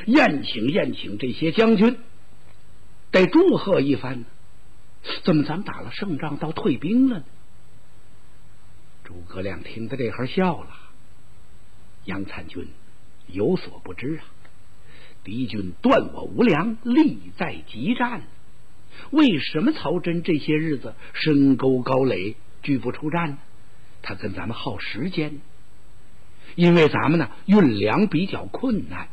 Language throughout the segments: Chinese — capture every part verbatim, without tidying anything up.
宴请宴请这些将军，得祝贺一番呢。怎么咱们打了胜仗到退兵了呢？诸葛亮听到这会儿笑了。杨参军有所不知啊，敌军断我无粮，力在急战。为什么曹真这些日子深沟高垒，拒不出战呢？他跟咱们耗时间，因为咱们呢运粮比较困难。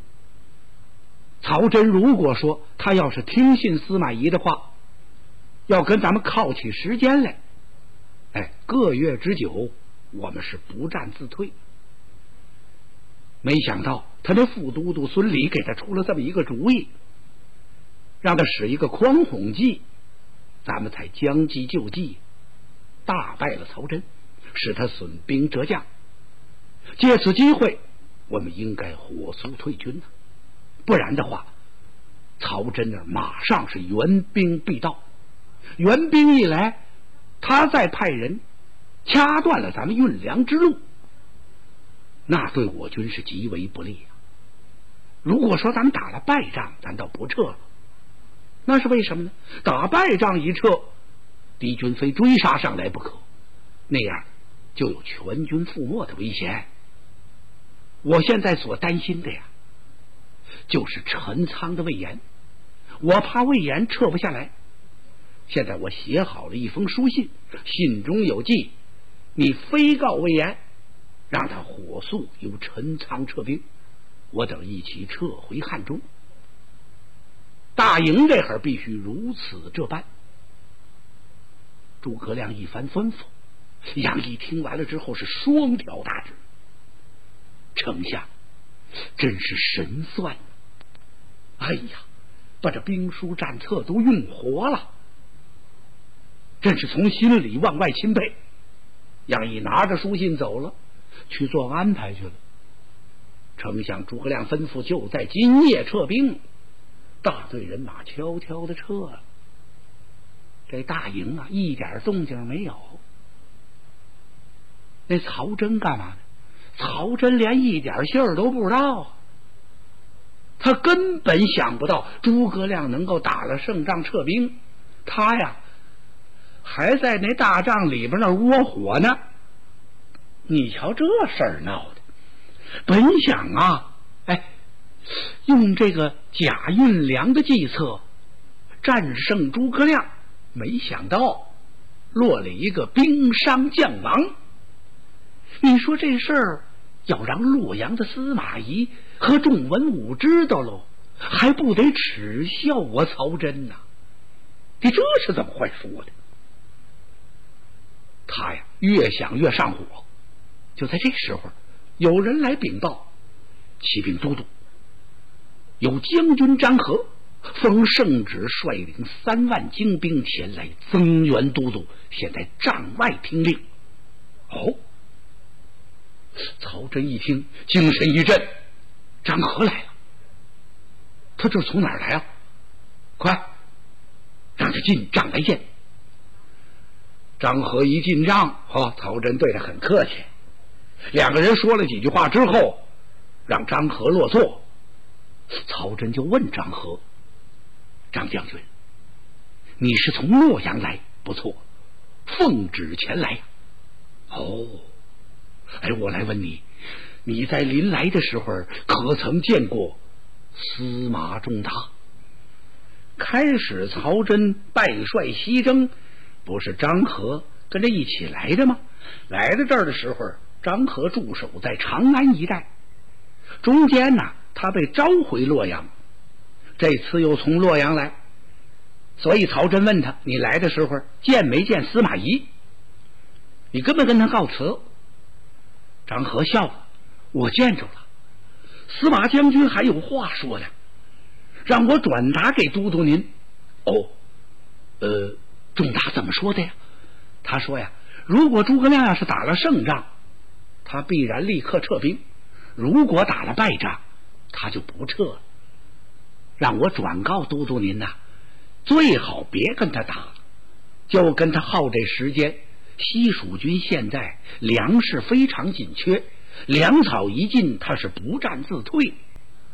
曹真如果说他要是听信司马懿的话，要跟咱们靠起时间来，哎，个月之久，我们是不战自退。没想到他的副都督孙礼给他出了这么一个主意，让他使一个匡哄计，咱们才将计就计，大败了曹真，使他损兵折将。借此机会，我们应该火速退军呢、啊，不然的话，曹真那马上是援兵必到。援兵一来，他再派人掐断了咱们运粮之路，那对我军是极为不利啊。如果说咱们打了败仗，咱倒不撤了，那是为什么呢？打败仗一撤，敌军非追杀上来不可，那样就有全军覆没的危险。我现在所担心的呀，就是陈仓的魏延，我怕魏延撤不下来。现在我写好了一封书信，信中有记，你非告魏延，让他火速由陈仓撤兵，我等一起撤回汉中。大营这会儿必须如此这般。诸葛亮一番吩咐，杨毅听完了之后是双挑大指，丞相真是神算，哎呀，把这兵书战策都用活了，真是从心里往外钦佩。杨毅拿着书信走了，去做安排去了。丞相诸葛亮吩咐，就在今夜撤兵。大队人马悄悄的撤了，这大营啊一点动静没有。那曹真干嘛呢？曹真连一点信儿都不知道，他根本想不到诸葛亮能够打了胜仗撤兵，他呀还在那大帐里边那窝火呢。你瞧这事儿闹的，本想啊，哎，用这个假运粮的计策战胜诸葛亮，没想到落了一个兵伤将亡。你说这事儿要让洛阳的司马懿和众文武知道喽，还不得耻笑我曹真呐、啊？你这是怎么会说的？他呀越想越上火。就在这时候，有人来禀报，骑兵都督有将军张合奉圣旨率领三万精兵前来增援都督，现在帐外听令。哦，曹真一听精神一振，张合来了，他这从哪儿来啊？快让他进帐来见。张合一进帐，哦，曹真对他很客气，两个人说了几句话之后，让张合落座。曹真就问张合：“张将军，你是从洛阳来？不错，奉旨前来。哦，哎，我来问你，你在临来的时候可曾见过司马仲达？”开始曹真拜帅西征，不是张合跟着一起来的吗？来到这儿的时候，张合驻守在长安一带，中间呢他被召回洛阳，这次又从洛阳来，所以曹真问他：“你来的时候见没见司马懿？你跟没跟他告辞？”张合笑了：“我见着了，司马将军还有话说呢，让我转达给都督您。”哦，呃，仲达怎么说的呀？他说呀，如果诸葛亮要是打了胜仗，他必然立刻撤兵；如果打了败仗，他就不撤了。让我转告都督您呐、啊，最好别跟他打，就跟他耗这时间。西蜀军现在粮食非常紧缺，粮草一尽，他是不战自退。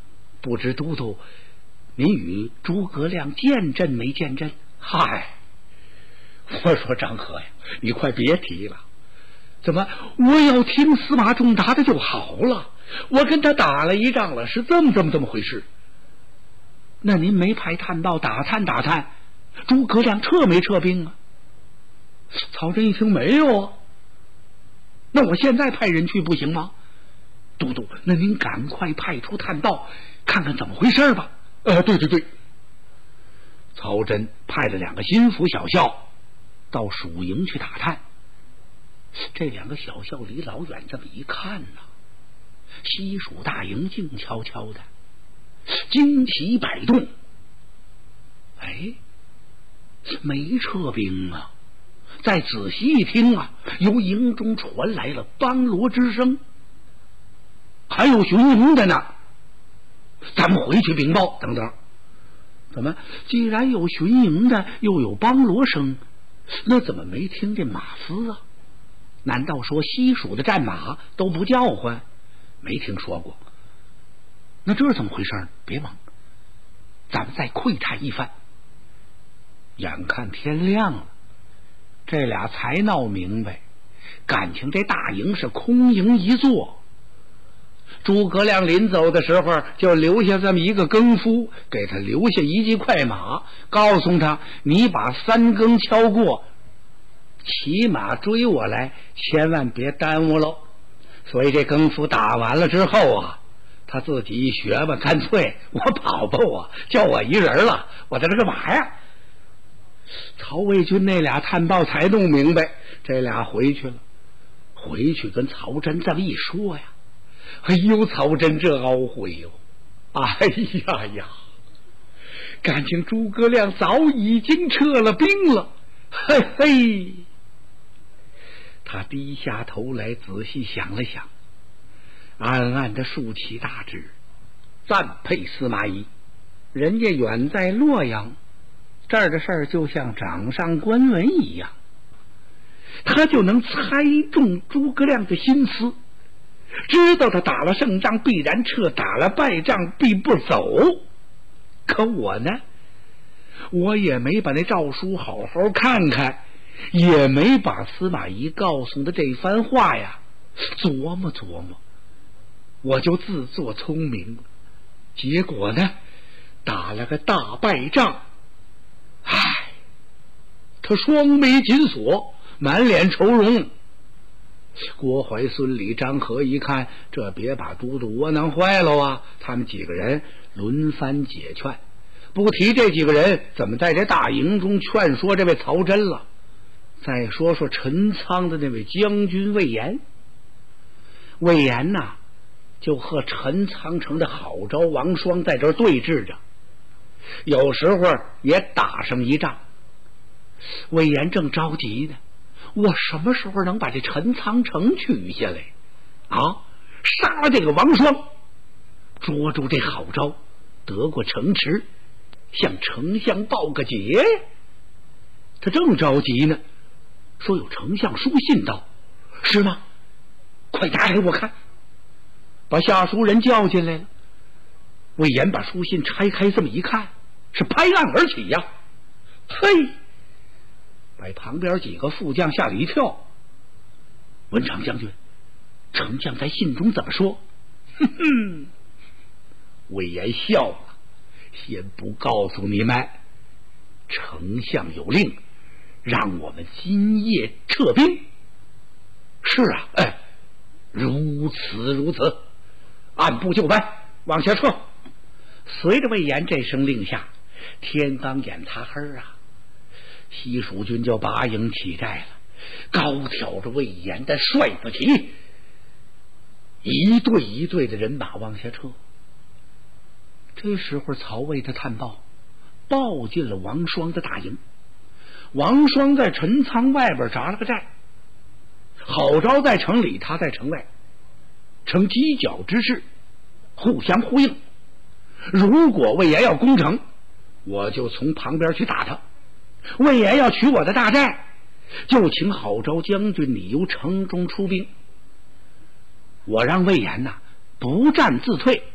不知都督您与诸葛亮见阵没见阵？嗨，我说张和呀，你快别提了，怎么我要听司马仲答的就好了？我跟他打了一仗了，是这么这么这么回事。那您没派探报打探打探，诸葛亮撤没撤兵啊？曹真一听没有啊，那我现在派人去不行吗？都督，那您赶快派出探报，看看怎么回事吧。呃，对对对。曹真派了两个心腹小校到蜀营去打探。这两个小校离老远这么一看呢，西蜀大营静悄悄的，旌旗摆动，哎，没撤兵啊。再仔细一听啊，由营中传来了梆锣之声，还有巡营的呢。咱们回去禀报。等等，怎么既然有巡营的，又有梆锣声，那怎么没听见马嘶啊？难道说西蜀的战马都不叫唤？没听说过。那这是怎么回事呢？别忙，咱们再窥探一番。眼看天亮了，这俩才闹明白，感情这大营是空营一座。诸葛亮临走的时候就留下这么一个更夫，给他留下一骑快马，告诉他你把三更敲过，骑马追我来，千万别耽误喽。所以这更夫打完了之后啊，他自己一学吧，干脆我跑吧，我叫我一人了，我在这干嘛呀？曹魏军那俩探报才弄明白，这俩回去了，回去跟曹真这么一说呀，哎呦，曹真这懊悔哟！哎呀呀，感情诸葛亮早已经撤了兵了，嘿嘿。他低下头来仔细想了想，暗暗的竖起大指，赞佩司马懿。人家远在洛阳，这儿的事儿就像掌上观文一样，他就能猜中诸葛亮的心思，知道他打了胜仗必然撤，打了败仗必不走。可我呢，我也没把那诏书好好看看，也没把司马懿告诉的这番话呀琢磨琢磨，我就自作聪明了，结果呢打了个大败仗。唉，他双眉紧锁，满脸愁容。郭淮、孙礼、张合一看，这别把都督窝囊坏了啊！他们几个人轮番解劝，不提这几个人怎么在这大营中劝说这位曹真了。再说说陈仓的那位将军魏延，魏延呐，就和陈仓城的郝昭、王双在这儿对峙着，有时候也打上一仗。魏延正着急呢，我什么时候能把这陈仓城取下来啊？杀了这个王双，捉住这郝昭，得过城池，向丞相报个捷。他正着急呢，说有丞相书信到。是吗？快拿来我看。把下书人叫进来了。魏延把书信拆开，这么一看，是拍案而起呀！嘿，把旁边几个副将吓了一跳。文长将军，丞相在信中怎么说？哼哼，魏延笑了，先不告诉你们，丞相有令让我们今夜撤兵。是啊，哎，如此如此，按部就班，往下撤。随着魏延这声令下，天刚眼擦黑啊，西蜀军就拔营起寨了，高挑着魏延的帅子旗，一队一队的人马往下撤。这时候曹魏的探报报进了王双的大营，王双在陈仓外边扎了个寨，郝昭在城里，他在城外，呈犄角之势，互相呼应。如果魏延要攻城，我就从旁边去打他；魏延要取我的大寨，就请郝昭将军你由城中出兵。我让魏延呐、啊、不战自退，